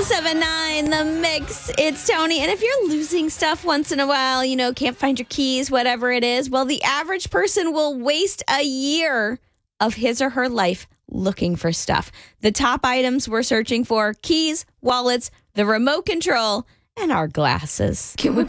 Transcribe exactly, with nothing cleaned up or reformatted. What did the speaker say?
seven nine, The Mix. It's Tony. And if you're losing stuff once in a while, you know, can't find your keys, whatever it is, well, the average person will waste a year of his or her life looking for stuff. The top items we're searching for: keys, wallets, the remote control, and our glasses. Can we